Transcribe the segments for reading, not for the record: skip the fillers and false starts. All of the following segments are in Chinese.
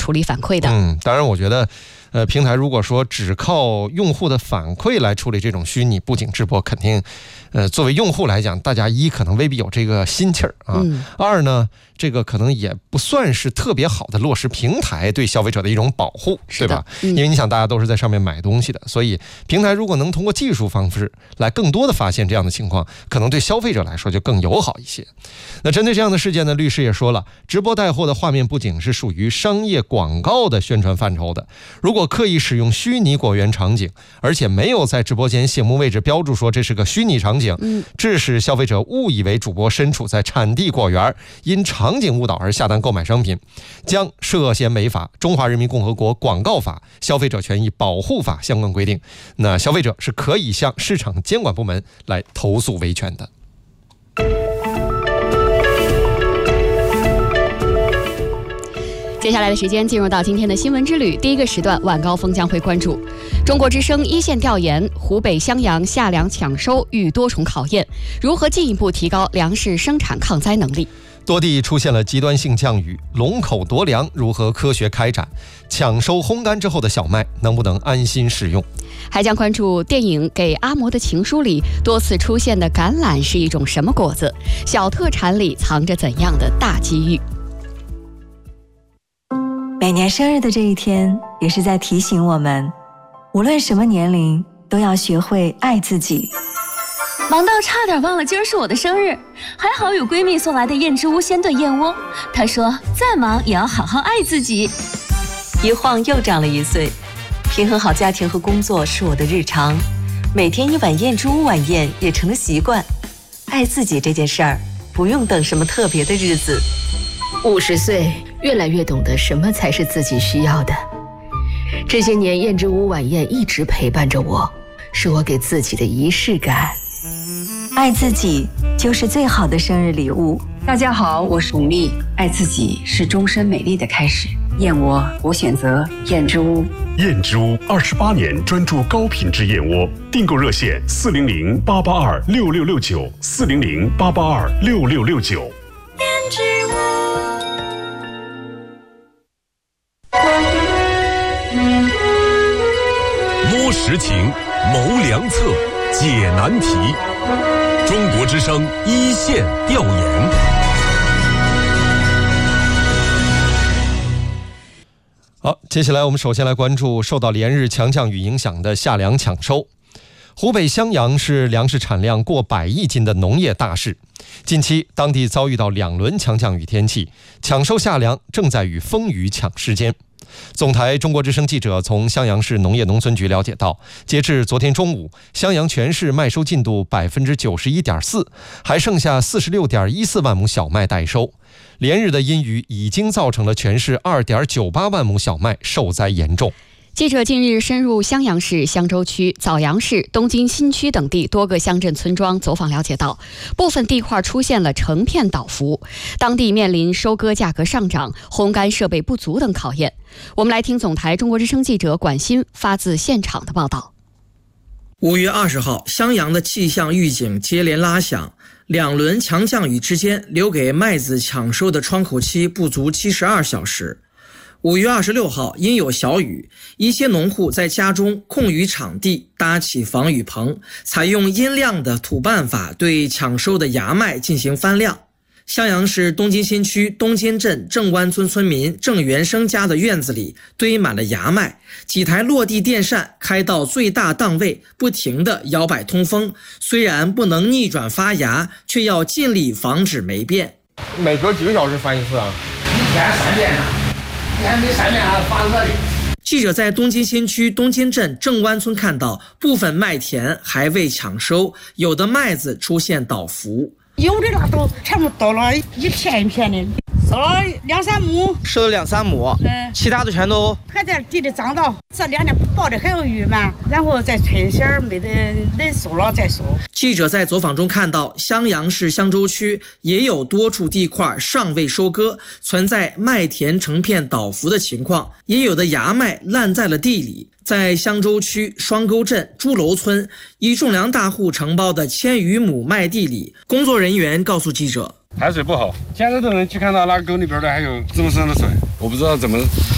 处理反馈的。 当然我觉得平台如果说只靠用户的反馈来处理这种虚拟布景直播，肯定作为用户来讲，大家一可能未必有这个心气儿啊，二呢这个可能也不算是特别好的落实平台对消费者的一种保护，对吧？因为你想大家都是在上面买东西的，所以平台如果能通过技术方式来更多的发现这样的情况，可能对消费者来说就更友好一些。那针对这样的事件呢，律师也说了，直播带货的画面布景是属于商业广告的宣传范畴的，如果刻意使用虚拟果园场景，而且没有在直播间醒目位置标注说这是个虚拟场景，致使消费者误以为主播身处在产地果园，因场景误导而下单购买商品，将涉嫌违反《中华人民共和国广告法》《消费者权益保护法》相关规定，那消费者是可以向市场监管部门来投诉维权的。 接下来的时间进入到今天的新闻之旅，第一个时段晚高峰将会关注中国之声一线调研，湖北襄阳夏粮抢收遇多重考验，如何进一步提高粮食生产抗灾能力？ 多地出现了极端性降雨，龙口夺粮如何科学开展？抢收烘干之后的小麦能不能安心食用？ 还将关注电影《给阿嬷的情书》里多次出现的橄榄是一种什么果子？小特产里藏着怎样的大机遇？ 每年生日的这一天，也是在提醒我们，无论什么年龄，都要学会爱自己。 忙到差点忘了今儿是我的生日，还好有闺蜜送来的燕之屋鲜炖燕窝。她说再忙也要好好爱自己。 一晃又长了1岁，平衡好家庭和工作是我的日常，每天一碗燕之屋晚宴也成了习惯。爱自己这件事儿，不用等什么特别的日子。 50岁，越来越懂得什么才是自己需要的。这些年燕之屋晚宴一直陪伴着我，是我给自己的仪式感。 爱自己就是最好的生日礼物。 大家好，我是巩俐。爱自己是终身美丽的开始。燕窝，我选择燕之屋。 燕之屋28年专注高品质燕窝，订购热线400-882-6669，400-882-6669。 燕之屋。 摸实情，谋良策，解难题。中国之声一线调研。 好，接下来我们首先来关注受到连日强降雨影响的夏粮抢收。湖北襄阳是粮食产量过100亿斤的农业大市，近期当地遭遇到2轮强降雨天气，抢收夏粮正在与风雨抢时间。总台中国之声记者从襄阳市农业农村局了解到，截至昨天中午，襄阳全市麦收进度 91.4%， 还剩下 46.14 万亩小麦待收。连日的阴雨已经造成了全市 2.98 万亩小麦受灾严重。 记者近日深入襄阳市襄州区、枣阳市、东京新区等地多个乡镇村庄走访了解到，部分地块出现了成片倒伏，当地面临收割价格上涨、烘干设备不足等考验。我们来听总台中国之声记者管鑫发自现场的报道。 5月20号，襄阳的气象预警接连拉响，2轮强降雨之间留给麦子抢收的窗口期不足72小时。5月26号，因有小雨，一些农户在家中空余场地搭起防雨棚，采用阴晾的土办法对抢收的芽麦进行翻晾。襄阳市东京新区东金镇正湾村村民郑元生家的院子里堆满了芽麦，几台落地电扇开到最大档位，不停地摇摆通风，虽然不能逆转发芽，却要尽力防止霉变。 每隔几个小时翻一次啊？ 一天3遍呢，一天没3遍还发热的。 记者在东京新区东金镇正湾村看到，部分麦田还未抢收，有的麦子出现倒伏。 有的那都全部倒了一片一片的，收了2-3亩， 收了2-3亩，其他的全都还在地里长到，这2天抱的还有雨嘛，然后再春线没得能收了再收。 记者在走访中看到，襄阳市襄州区也有多处地块尚未收割，存在麦田成片倒伏的情况，也有的芽麦烂在了地里。在襄州区双沟镇朱楼村一种粮大户承包的1000余亩麦地里，工作人员告诉记者， 排水不好，现在都能去看到那沟里边的还有这么深的水，我不知道怎么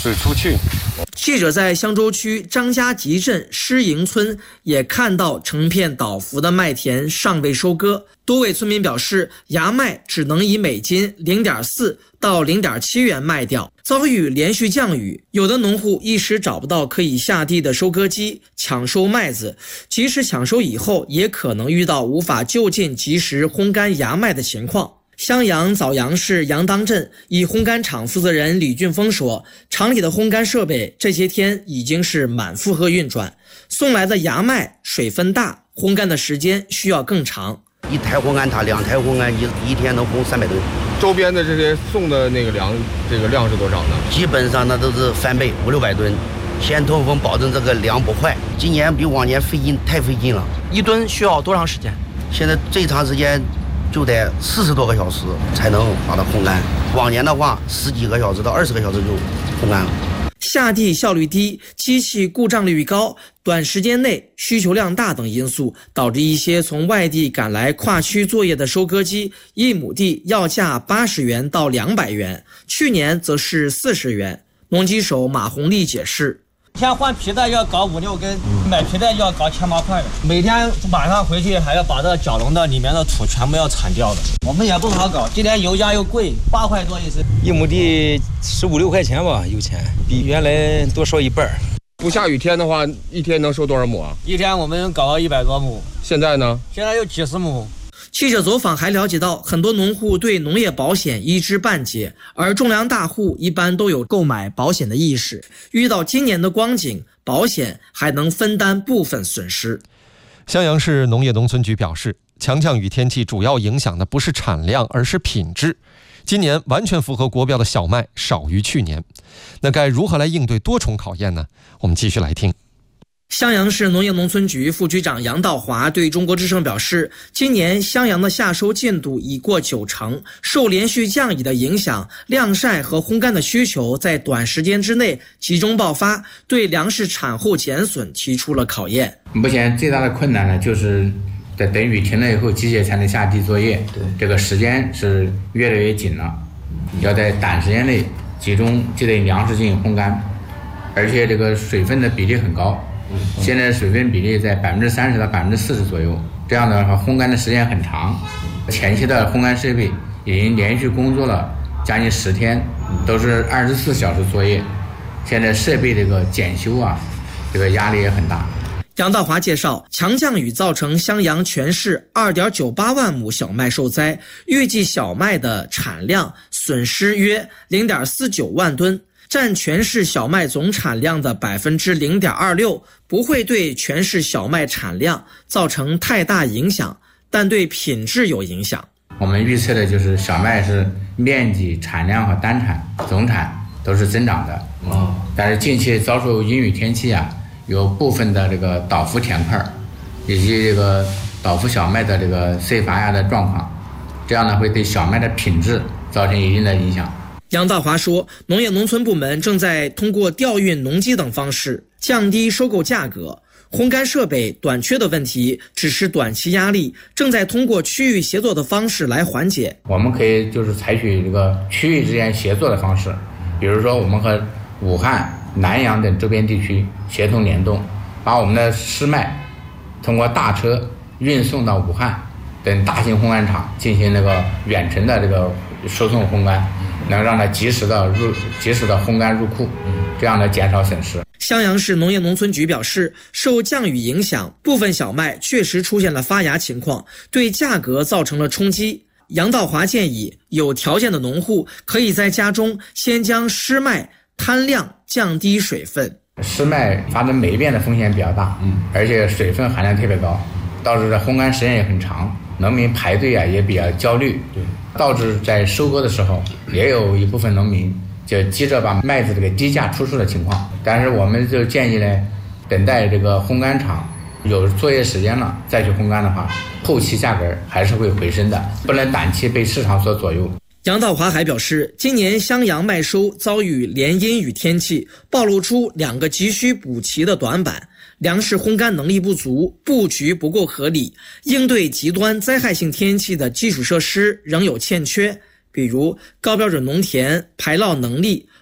水出去。 记者在香洲区张家集镇施营村也看到成片倒伏的麦田尚未收割，多位村民表示，芽麦只能以每斤0.4到0.7元卖掉。遭遇连续降雨，有的农户一时找不到可以下地的收割机抢收麦子，即使抢收以后，也可能遇到无法就近及时烘干芽麦的情况。襄阳枣阳市杨当镇一烘干厂负责人李俊峰说，厂里的烘干设备这些天已经是满负荷运转，送来的芽麦水分大，烘干的时间需要更长。 一台烘干塔2台烘干一天能烘300吨。 周边的这些送的那个粮，这个量是多少呢？ 基本上那都是翻倍，500-600吨。先通风，保证这个粮不坏。今年比往年太费劲了。 1吨需要多长时间？ 现在最长时间就得40多个小时才能把它烘干，往年的话10几个小时到20个小时就烘干了。 下地效率低，机器故障率高，短时间内需求量大等因素，导致一些从外地赶来跨区作业的收割机，1亩地要价80元到200元，去年则是40元。农机手马红利解释， 先换皮带要搞5-6根，买皮带要搞7-8块的，每天晚上回去还要把这角笼的里面的土全部要铲掉的。我们也不好搞，今年油价又贵，8块多一次 ，1亩地15-16块钱吧，油钱比原来多收1半。 不下雨天的话，一天能收多少亩啊？ 一天我们搞到100多亩。 现在呢？ 现在有几十亩。 记者走访还了解到，很多农户对农业保险一知半解，而种粮大户一般都有购买保险的意识。遇到今年的光景，保险还能分担部分损失。 襄阳市农业农村局表示，强降雨天气主要影响的不是产量，而是品质。今年完全符合国标的小麦少于去年，那该如何来应对多重考验呢？我们继续来听。 襄阳市农业农村局副局长杨道华对中国之声表示，今年襄阳的夏收进度已过90%，受连续降雨的影响，晾晒和烘干的需求在短时间之内集中爆发，对粮食产后减损提出了考验。 目前最大的困难呢，就是在等雨停了以后，机械才能下地作业，这个时间是越来越紧了，要在短时间内集中这类粮食进行烘干，而且这个水分的比例很高。现在水分比例在30%到40%左右，这样的话烘干的时间很长。前期的烘干设备已经连续工作了将近10天，都是24小时作业。现在设备这个检修啊，这个压力也很大。 杨道华介绍，强降雨造成襄阳全市2.98万亩小麦受灾，预计小麦的产量损失约0.49万吨。占全市小麦总产量的0.26%，不会对全市小麦产量造成太大影响，但对品质有影响。 我们预测的就是小麦是面积、产量和单产、总产都是增长的。但是近期遭受阴雨天气啊，有部分的这个倒伏田块，以及这个倒伏小麦的这个碎发芽的状况，这样呢会对小麦的品质造成一定的影响。 杨道华说，农业农村部门正在通过调运农机等方式降低收购价格，烘干设备短缺的问题只是短期压力，正在通过区域协作的方式来缓解。 我们可以就是采取这个区域之间协作的方式，比如说我们和武汉、南阳等周边地区协同联动，把我们的湿麦通过大车运送到武汉等大型烘干厂进行那个远程的这个输送烘干，能让它及时的烘干入库，这样的减少损失。 襄阳市农业农村局表示，受降雨影响，部分小麦确实出现了发芽情况，对价格造成了冲击。杨道华建议，有条件的农户可以在家中先将湿麦摊晾，降低水分。 湿麦发生霉变的风险比较大，而且水分含量特别高，导致烘干时间也很长，农民排队啊也比较焦虑，导致在收割的时候也有一部分农民就急着把麦子这个低价出售的情况。但是我们就建议呢，等待这个烘干厂有作业时间了再去烘干的话，后期价格还是会回升的，不能短期被市场所左右。 杨道华还表示，今年襄阳麦收遭遇连阴雨天气，暴露出2个急需补齐的短板：粮食烘干能力不足，布局不够合理，应对极端灾害性天气的基础设施仍有欠缺，比如高标准农田、排涝能力、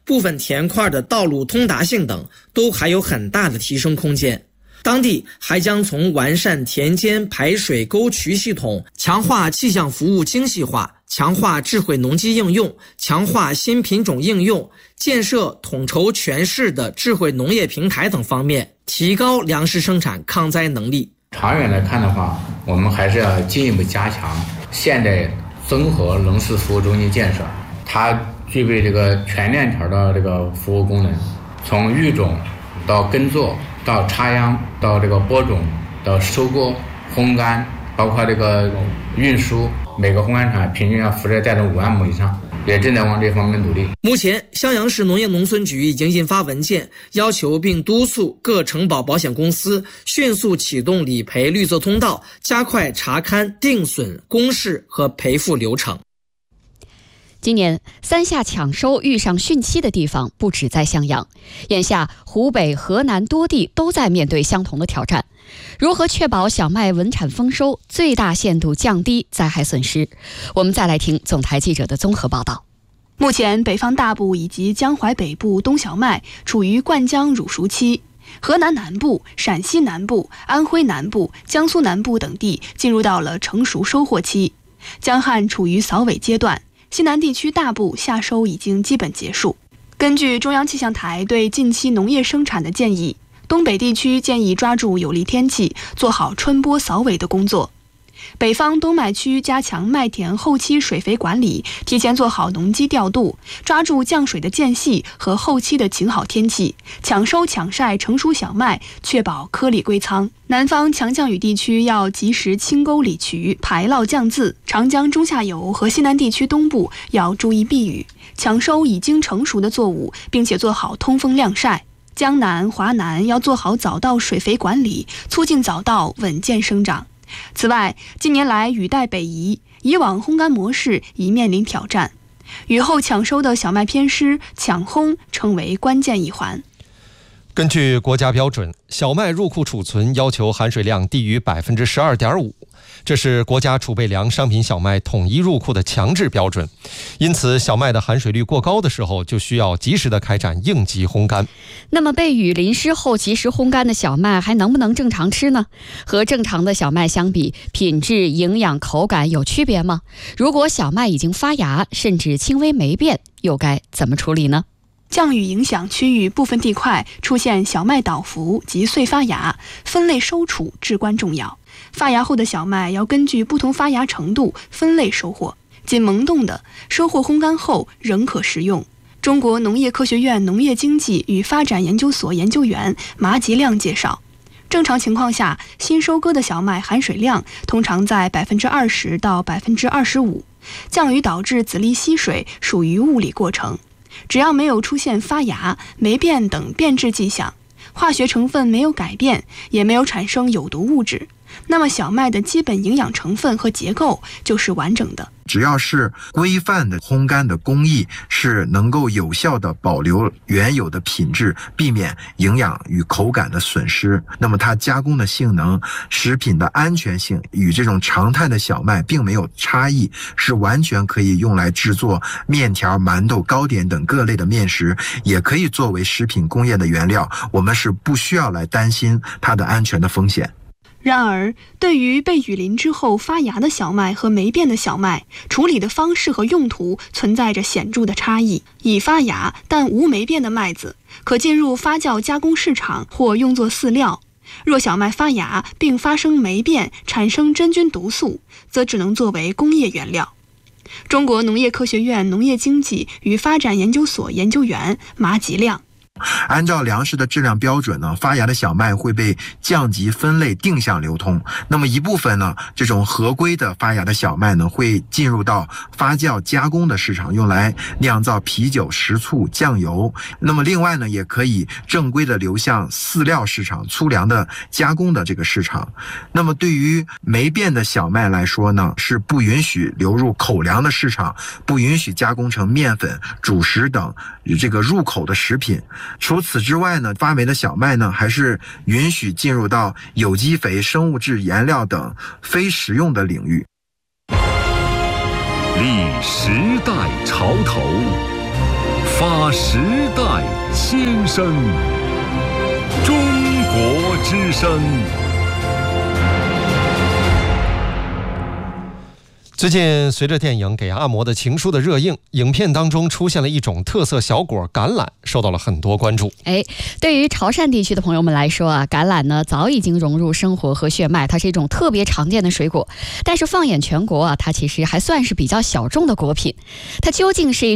部分田块的道路通达性等都还有很大的提升空间。当地还将从完善田间排水沟渠系统、强化气象服务精细化、强化智慧农机应用、强化新品种应用、建设统筹全市的智慧农业平台等方面，提高粮食生产抗灾能力。 长远来看的话，我们还是要进一步加强现代综合农事服务中心建设，它具备这个全链条的这个服务功能，从育种到耕作到插秧到这个播种到收割、烘干，包括这个运输，每个烘干厂平均要负责带动5万亩以上，也正在往这方面努力。 目前，襄阳市农业农村局已经印发文件，要求并督促各承保保险公司迅速启动理赔绿色通道，加快查勘、定损、公示和赔付流程。 今年三下抢收遇上汛期的地方不止在襄阳，眼下湖北、河南多地都在面对相同的挑战。如何确保小麦稳产丰收，最大限度降低灾害损失？我们再来听总台记者的综合报道。 目前北方大部以及江淮北部冬小麦处于灌浆乳熟期，河南南部、陕西南部、安徽南部、江苏南部等地进入到了成熟收获期，江汉处于扫尾阶段，西南地区大部夏收已经基本结束。根据中央气象台对近期农业生产的建议，东北地区建议抓住有利天气，做好春播扫尾的工作。北方冬麦区加强麦田后期水肥管理，提前做好农机调度，抓住降水的间隙和后期的晴好天气，抢收抢晒成熟小麦，确保颗粒归仓。南方强降雨地区要及时清沟理渠，排涝降渍；长江中下游和西南地区东部要注意避雨，抢收已经成熟的作物，并且做好通风晾晒。江南、华南要做好早稻水肥管理，促进早稻稳健生长。此外，近年来雨带北移，以往烘干模式已面临挑战，雨后抢收的小麦偏湿，抢烘成为关键一环。 根据国家标准，小麦入库储存要求含水量低于 12.5%， 这是国家储备粮商品小麦统一入库的强制标准。因此，小麦的含水率过高的时候，就需要及时的开展应急烘干。 那么被雨淋湿后及时烘干的小麦还能不能正常吃呢？和正常的小麦相比，品质、营养、口感有区别吗？如果小麦已经发芽，甚至轻微霉变，又该怎么处理呢？ 降雨影响区域部分地块出现小麦倒伏及碎发芽，分类收储至关重要。发芽后的小麦要根据不同发芽程度分类收获，仅萌动的收获烘干后仍可食用。中国农业科学院农业经济与发展研究所研究员马吉亮介绍，正常情况下，新收割的小麦含水量通常在 20%到 25%， 降雨导致籽粒吸水属于物理过程。只要没有出现发芽、霉变等变质迹象，化学成分没有改变，也没有产生有毒物质，那么小麦的基本营养成分和结构就是完整的。 只要是规范的烘干的工艺，是能够有效的保留原有的品质，避免营养与口感的损失，那么它加工的性能、食品的安全性与这种常态的小麦并没有差异，是完全可以用来制作面条、馒头、糕点等各类的面食，也可以作为食品工业的原料，我们是不需要来担心它的安全的风险。 然而，对于被雨淋之后发芽的小麦和霉变的小麦，处理的方式和用途存在着显著的差异。已发芽但无霉变的麦子，可进入发酵加工市场或用作饲料；若小麦发芽并发生霉变，产生真菌毒素，则只能作为工业原料。中国农业科学院农业经济与发展研究所研究员马吉亮， 按照粮食的质量标准呢，发芽的小麦会被降级分类定向流通。那么一部分呢，这种合规的发芽的小麦呢，会进入到发酵加工的市场，用来酿造啤酒、食醋、酱油。那么另外呢，也可以正规的流向饲料市场、粗粮的加工的这个市场。那么对于霉变的小麦来说呢，是不允许流入口粮的市场，不允许加工成面粉、主食等这个入口的食品。除此之外呢，发霉的小麦呢，还是允许进入到有机肥、生物质颜料等非食用的领域。 历时代潮头， 发时代先声，中国之声。 最近随着电影《给阿嬷的情书》的热映，影片当中出现了一种特色小果橄榄，受到了很多关注。 对于潮汕地区的朋友们来说啊，橄榄呢早已经融入生活和血脉，它是一种特别常见的水果。但是放眼全国啊，它其实还算是比较小众的果品。它究竟是一